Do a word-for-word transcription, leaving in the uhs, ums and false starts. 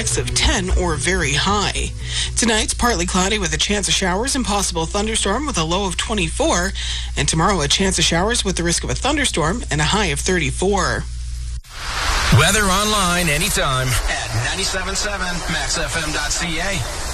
index of ten or very high. Tonight's partly cloudy with a chance of showers and possible thunderstorm with a low of twenty-four. And tomorrow a chance of showers with the risk of a thunderstorm and a high of thirty-four. Weather online anytime at nine seven seven max f m dot c a.